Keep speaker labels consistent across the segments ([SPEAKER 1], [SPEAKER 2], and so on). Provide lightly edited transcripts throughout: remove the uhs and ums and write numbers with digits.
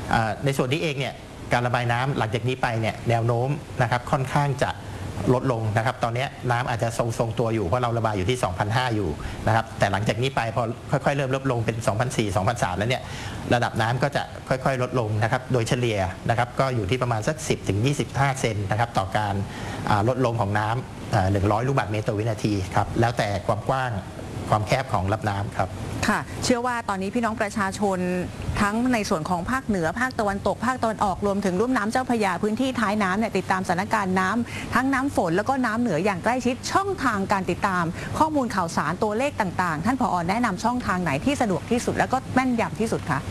[SPEAKER 1] ในส่วนนี้เองเนี่ยการระบายน้ำหลังจากนี้ไปเนี่ยแนวโน้มนะครับค่อนข้างจะลดลงนะครับตอนนี้น้ำอาจจะทรงตัวอยู่เพราะเราระบายอยู่ที่ 2,500 อยู่นะครับแต่หลังจากนี้ไปพอค่อยๆเริ่มลดลงเป็น 2,400 2,300 แล้วเนี่ยระดับน้ำก็จะค่อยๆลดลงนะครับโดยเฉลี่ยนะครับก็อยู่ที่ประมาณสัก 10-25 เซนนะครับต่อการลดลงของน้ำ100 ลูกบาศก์เมตรต่อวินาทีครับแล้วแต่ความกว้างความแคบของรับน้ำครับ
[SPEAKER 2] ค่ะเชื่อว่าตอนนี้พี่น้องประชาชนทั้งในส่วนของภาคเหนือภาคตะวันตกภาคตะวันออกรวมถึงลุ่มน้ำเจ้าพระยาพื้นที่ท้ายน้ำเนี่ยติดตามสถานการณ์น้ำทั้งน้ำฝนแล้วก็น้ำเหนืออย่างใกล้ชิดช่องทางการติดตามข้อมูลข่าวสารตัวเลขต่างๆท่านผอ.แนะนำช่องทางไหนที่สะดวกที่สุดแล้วก็แม่นยำที่สุดคะ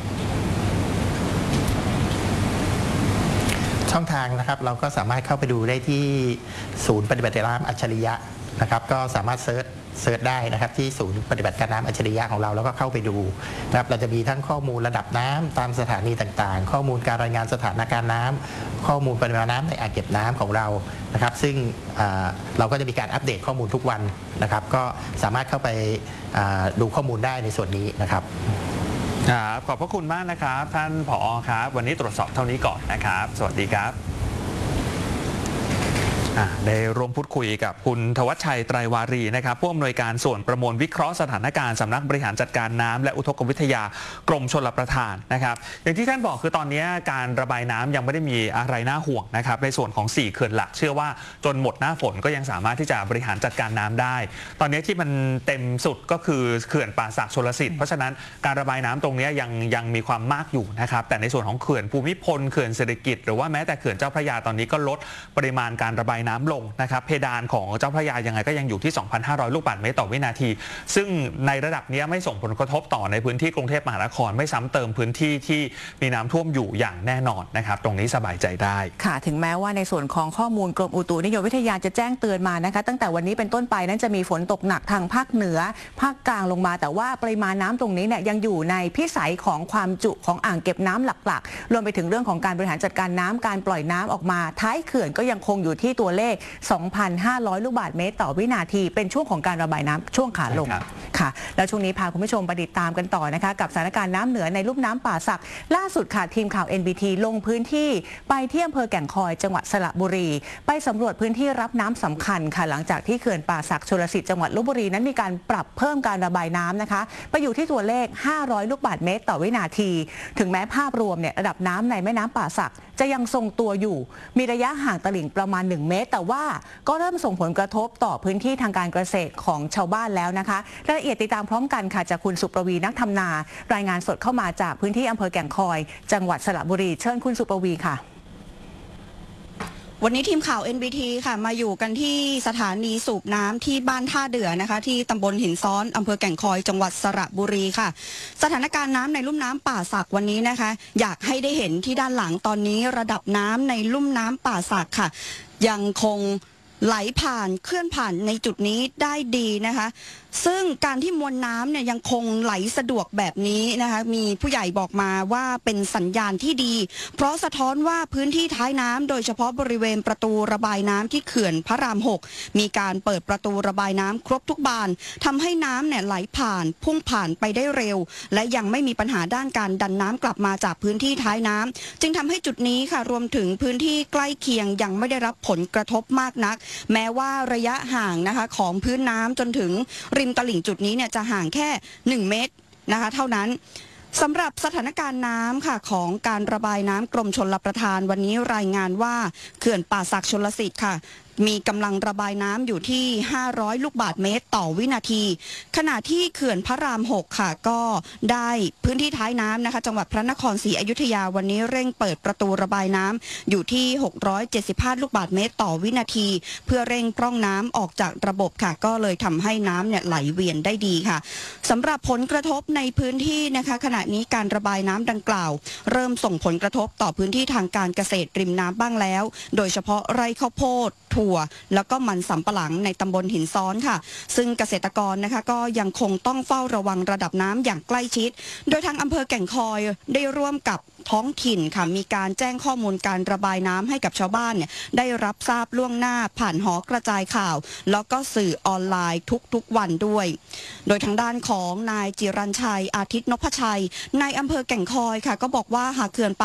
[SPEAKER 1] ช่องทางนะครับเราก็สามารถเข้าไปดูได้ที่ศูนย์ปฏิบัติการน้ำอัจฉริยะนะครับก็สามารถเซิร์ชได้นะครับที่ศูนย์ปฏิบัติการน้ำอัจฉริยะของเราแล้วก็เข้าไปดูนะครับเราจะมีทั้งข้อมูลระดับน้ำตามสถานีต่างๆข้อมูลการรายงานสถานการณ์น้ำข้อมูลปริมาณน้ำในอ่างเก็บน้ำของเรานะครับซึ่งเราก็จะมีการอัปเดตข้อมูลทุกวันนะครับก็สามารถเข้าไปดูข้อมูลได้ในส่วนนี้นะครับ
[SPEAKER 3] ขอบพระคุณมากนะครับท่านผอ.ครับวันนี้ตรวจสอบเท่านี้ก่อนนะครับสวัสดีครับได้ร่วมพูดคุยกับคุณธวัชชัยไตรวารีนะครับผู้อำนวยการส่วนประมวลวิเคราะห์สถานการณ์สำนักบริหารจัดการน้ำและอุทกวิทยากรมชลประทานนะครับอย่างที่ท่านบอกคือตอนนี้การระบายน้ำยังไม่ได้มีอะไรน่าห่วงนะครับในส่วนของ4เขื่อนหลักเชื่อว่าจนหมดหน้าฝนก็ยังสามารถที่จะบริหารจัดการน้ำได้ตอนนี้ที่มันเต็มสุดก็คือเขื่อนป่าสักชลสิทธิ์เพราะฉะนั้นการระบายน้ำตรงนี้ยังมีความมากอยู่นะครับแต่ในส่วนของเขื่อนภูมิพลเขื่อนเศรษฐกิจหรือว่าแม้แต่เขื่อนเจ้าพระยาตอนนี้ก็ลดปริมาณการระบายน้ำลงนะครับเพดานของเจ้าพระยายังไงก็ยังอยู่ที่ 2,500 ลูกบาศก์เมตรต่อวินาทีซึ่งในระดับนี้ไม่ส่งผลกระทบต่อในพื้นที่กรุงเทพมหานครไม่ซ้ำเติมพื้นที่ที่มีน้ำท่วมอยู่อย่างแน่นอนนะครับตรงนี้สบายใจได้
[SPEAKER 2] ค่ะถึงแม้ว่าในส่วนของข้อมูลกรมอุตุนิยมวิทยาจะแจ้งเตือนมานะคะตั้งแต่วันนี้เป็นต้นไปนั้นจะมีฝนตกหนักทางภาคเหนือภาคกลางลงมาแต่ว่าปริมาณน้ำตรงนี้เนี่ยยังอยู่ในพิสัยของความจุของอ่างเก็บน้ำหลักๆรวมไปถึงเรื่องของการบริหารจัดการน้ำการปล่อยน้ำออกมาท้ายเขื่อนก็ยังคงอยู่ที่ตัวเลข 2,500 ลูกบาศก์เมตรต่อวินาทีเป็นช่วงของการระบายน้ำช่วงขาลงค่ะแล้วช่วงนี้พาคุณผู้ชมไปติดตามกันต่อนะคะกับสถานการณ์น้ำเหนือในลุ่มน้ำป่าสักล่าสุดค่ะทีมข่าว NBT ลงพื้นที่ไปที่อำเภอแก่งคอยจังหวัดสระบุรีไปสำรวจพื้นที่รับน้ำสำคัญค่ะหลังจากที่เขื่อนป่าสักชลสิทธิ์จังหวัดลพบุรีนั้นมีการปรับเพิ่มการระบายน้ำนะคะไปอยู่ที่ตัวเลข 500 ลูกบาศก์เมตรต่อวินาทีถึงแม้ภาพรวมเนี่ยระดับน้ำในแม่น้ำป่าสักจะยังทรงตัวอยู่มีระยะห่างตลิ่งประมาณ1 เมตรแต่ว่าก็เริ่มส่งผลกระทบต่อพื้นที่ทางการเกษตรของชาวบ้านแล้วนะคะรายละเอียดติดตามพร้อมกันค่ะจากคุณสุประวีนักทำนารายงานสดเข้ามาจากพื้นที่อำเภอแก่งคอยจังหวัดสระบุรีเชิญคุณสุประวีค่ะ
[SPEAKER 4] วันนี้ทีมข่าว NBT ค่ะมาอยู่กันที่สถานีสูบน้ำที่บ้านท่าเดือนะคะที่ตำบลหินซ้อนอำเภอแก่งคอยจังหวัดสระบุรีค่ะสถานการณ์น้ำในลุ่มน้ำป่าสักวันนี้นะคะอยากให้ได้เห็นที่ด้านหลังตอนนี้ระดับน้ำในลุ่มน้ำป่าสักค่ะยังคงไหลผ่านเคลื่อนผ่านในจุดนี้ได้ดีนะคะซึ่งการที่มวลน้ำเนี่ยยังคงไหลสะดวกแบบนี้นะคะมีผู้ใหญ่บอกมาว่าเป็นสัญญาณที่ดีเพราะสะท้อนว่าพื้นที่ท้ายน้ำโดยเฉพาะบริเวณประตูระบายน้ำที่เขื่อนพระราม 6มีการเปิดประตูระบายน้ำครบทุกบานทำให้น้ำเนี่ยไหลผ่านพุ่งผ่านไปได้เร็วและยังไม่มีปัญหาด้านการดันน้ำกลับมาจากพื้นที่ท้ายน้ำจึงทำให้จุดนี้ค่ะรวมถึงพื้นที่ใกล้เคียงยังไม่ได้รับผลกระทบมากนักแม้ว่าระยะห่างนะคะของพื้นน้ำจนถึงริมตลิ่งจุดนี้เนี่ยจะห่างแค่1 เมตรนะคะเท่านั้นสำหรับสถานการณ์น้ำค่ะของการระบายน้ำกรมชลประทานวันนี้รายงานว่าเขื่อนป่าสักชลสิทธิ์ค่ะมีกำลังระบายน้ำอยู่ที่500 ลูกบาศก์เมตรต่อวินาทีขณะที่เขื่อนพระราม 6ค่ะก็ได้พื้นที่ท้ายน้ำนะคะจังหวัดพระนครศรีอยุธยาวันนี้เร่งเปิดประตูระบายน้ำอยู่ที่675 ลูกบาศก์เมตรต่อวินาทีเพื่อเร่งพร่องน้ำออกจากระบบค่ะก็เลยทำให้น้ำเนี่ยไหลเวียนได้ดีค่ะสำหรับผลกระทบในพื้นที่นะคะขณะนี้การระบายน้ำดังกล่าวเริ่มส่งผลกระทบต่อพื้นที่ทางการเกษตรริมน้ำบ้างแล้วโดยเฉพาะไร่ข้าวโพดถั่วแล้วก็มันสำปะหลังในตำบลหินซ้อนค่ะซึ่งเกษตรกรนะคะก็ยังคงต้องเฝ้าระวังระดับน้ำอย่างใกล้ชิดโดยทางอำเภอแก่งคอยได้ร่วมกับท้องถิ่นค่ะมีการแจ้งข้อมูลการระบายน้ำให้กับชาวบ้านเนี่ยได้รับทราบล่วงหน้าผ่านหอกระจายข่าวแล้วก็สื่อออนไลน์ทุกวันด้วยโดยทางด้านของนายจิรัญชัยอาทิตย์นพชัยนายอำเภอแก่งคอยค่ะก็บอกว่าหากเขื่อน